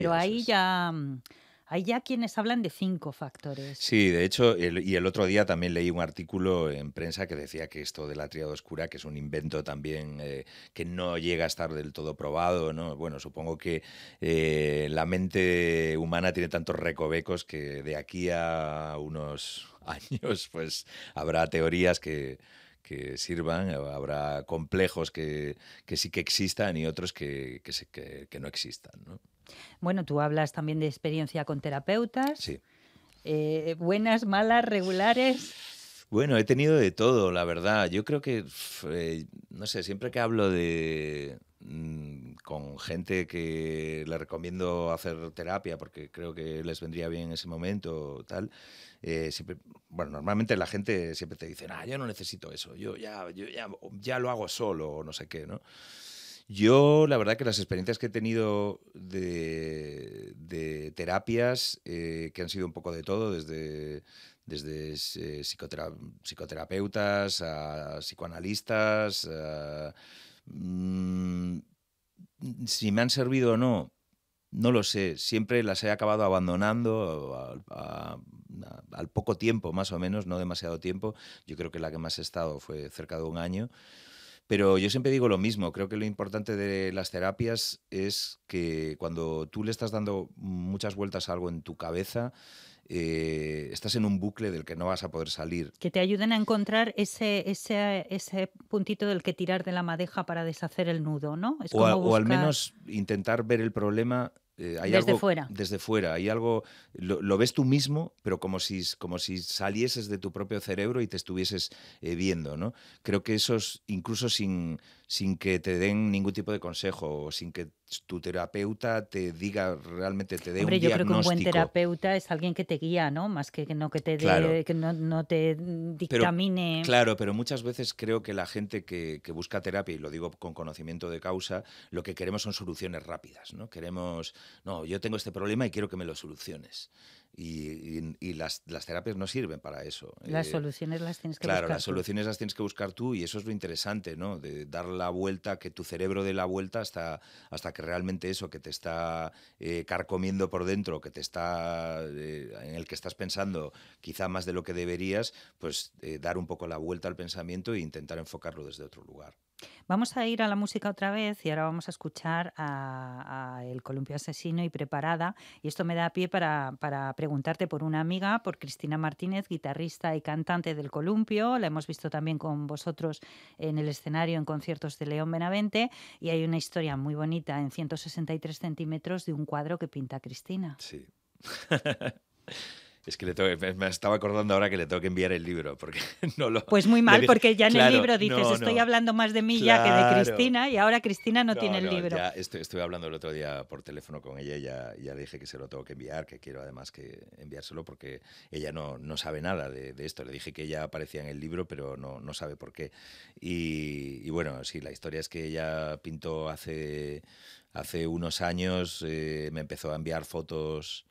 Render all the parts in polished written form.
Pero Eso es. hay ya quienes hablan de 5 factores. Sí, de hecho, el otro día también leí un artículo en prensa que decía que esto de la tríada oscura, que es un invento también que no llega a estar del todo probado, ¿no? Bueno, supongo que la mente humana tiene tantos recovecos que de aquí a unos años pues habrá teorías que sirvan, habrá complejos que sí que existan y otros que no existan, ¿no? Bueno, tú hablas también de experiencia con terapeutas, Sí. buenas, malas, regulares. Bueno, he tenido de todo, la verdad. Yo creo que, no sé, siempre que hablo con gente que le recomiendo hacer terapia porque creo que les vendría bien en ese momento, tal, siempre, bueno, normalmente la gente siempre te dice, yo no necesito eso, yo ya lo hago solo o no sé qué, ¿no? Yo, la verdad que las experiencias que he tenido de terapias, que han sido un poco de todo, desde psicoterapeutas a psicoanalistas, mm, si me han servido o no, no lo sé. Siempre las he acabado abandonando al poco tiempo, más o menos, no demasiado tiempo. Yo creo que la que más he estado fue cerca de un año. Pero yo siempre digo lo mismo, creo que lo importante de las terapias es que cuando tú le estás dando muchas vueltas a algo en tu cabeza, estás en un bucle del que no vas a poder salir. Que te ayuden a encontrar ese puntito del que tirar de la madeja para deshacer el nudo, ¿no? Es como O al buscar menos intentar ver el problema. Hay desde algo fuera. desde fuera, hay algo, lo ves tú mismo, pero como si salieses de tu propio cerebro y te estuvieses viendo, ¿no? Creo que eso es, incluso sin que te den ningún tipo de consejo, o sin que tu terapeuta te diga realmente, te dé un Hombre, yo creo que un buen diagnóstico. terapeuta es alguien que te guía, ¿no? Más que no que te Claro, dé, que no te pero dictamine. claro, pero muchas veces creo que la gente que busca terapia, y lo digo con conocimiento de causa, lo que queremos son soluciones rápidas, ¿no? Queremos, no, yo tengo este problema y quiero que me lo soluciones. Y las terapias no sirven para eso. Las soluciones las tienes que Claro, buscar las tú. soluciones las tienes que buscar tú y eso es lo interesante, ¿no? De dar la vuelta, que tu cerebro dé la vuelta hasta que realmente eso que te está carcomiendo por dentro, que te está en el que estás pensando quizá más de lo que deberías, pues dar un poco la vuelta al pensamiento e intentar enfocarlo desde otro lugar. Vamos a ir a la música otra vez y ahora vamos a escuchar a El Columpio Asesino y Preparada. Y esto me da pie para preguntarte por una amiga, por Cristina Martínez, guitarrista y cantante del Columpio. La hemos visto también con vosotros en el escenario en conciertos de León Benavente. Y hay una historia muy bonita en 163 centímetros de un cuadro que pinta Cristina. Sí. Es que me estaba acordando ahora que le tengo que enviar el libro, porque no lo... Pues muy Le mal, dije, porque ya en el claro, libro dices, no, estoy no, hablando más de mí ya que de claro. Cristina, y ahora Cristina no tiene No, el no, libro. ya estoy hablando el otro día por teléfono con ella y ya le dije que se lo tengo que enviar, que quiero además que enviárselo porque ella no sabe nada de esto. Le dije que ella aparecía en el libro, pero no sabe por qué. Y bueno, sí, la historia es que ella pintó hace unos años, me empezó a enviar fotos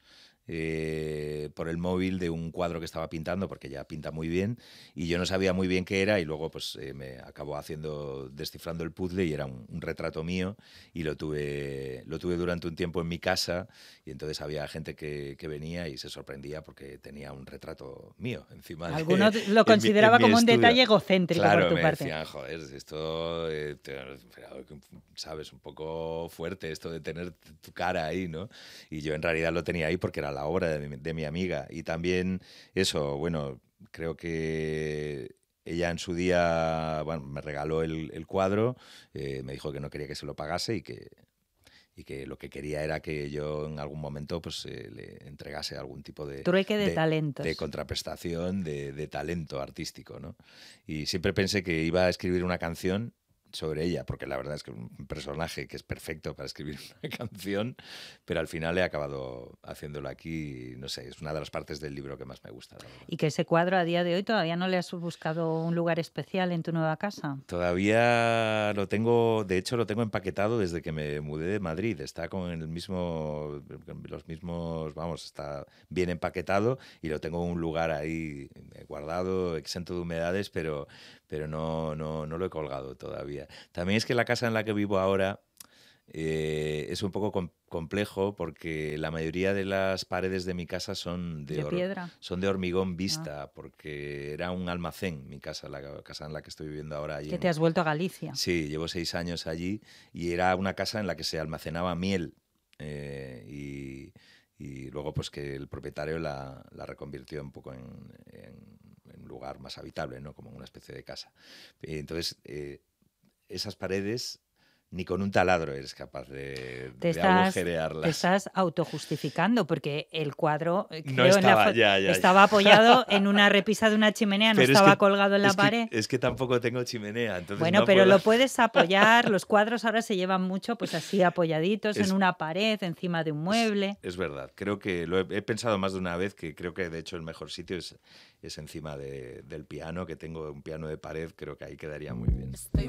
por el móvil de un cuadro que estaba pintando, porque ella pinta muy bien, y yo no sabía muy bien qué era, y luego pues me acabó descifrando el puzzle, y era un retrato mío, y lo tuve durante un tiempo en mi casa, y entonces había gente que venía y se sorprendía porque tenía un retrato mío encima Algunos lo en consideraba mi como un estudio. detalle egocéntrico por Claro, tu me parte. decían, joder, esto, sabes, un poco fuerte esto de tener tu cara ahí, ¿no? Y yo en realidad lo tenía ahí porque era la obra de mi amiga. Y también eso, bueno, creo que ella en su día, bueno, me regaló el cuadro, me dijo que no quería que se lo pagase y que lo que quería era que yo en algún momento pues le entregase algún tipo Trueque de de talentos. contraprestación, de talento artístico, ¿no? Y siempre pensé que iba a escribir una canción sobre ella, porque la verdad es que es un personaje que es perfecto para escribir una canción, pero al final he acabado haciéndolo aquí, y, no sé, es una de las partes del libro que más me gusta, la verdad. Y que ese cuadro a día de hoy todavía no le has buscado un lugar especial en tu nueva casa. Todavía lo tengo, de hecho lo tengo empaquetado desde que me mudé de Madrid. Está con los mismos, vamos, está bien empaquetado y lo tengo en un lugar ahí guardado, exento de humedades, pero no lo he colgado todavía. También es que la casa en la que vivo ahora Es un poco complejo porque la mayoría de las paredes de mi casa ¿De piedra? son de hormigón Ah, vista, porque era un almacén mi casa, la casa en la que estoy viviendo ahora. Allí que te has vuelto a Galicia. Sí, llevo 6 años allí y era una casa en la que se almacenaba miel. eh, y, y luego pues que el propietario la reconvirtió un poco en un lugar más habitable, ¿no? Como una especie de casa. Entonces, esas paredes ni con un taladro eres capaz Te de te agujerearlas. estás autojustificando porque el cuadro, No creo en la estaba, ya. estaba apoyado en una repisa de una chimenea, no Pero estaba colgado en la pared. es que tampoco tengo chimenea, entonces Bueno, no pero puedo. lo puedes apoyar. Los cuadros ahora se llevan mucho, pues así apoyaditos en Es, una pared, encima de un mueble. es verdad, creo que he pensado más de una vez que creo que de hecho el mejor sitio es encima del piano, que tengo un piano de pared, creo que ahí quedaría muy bien.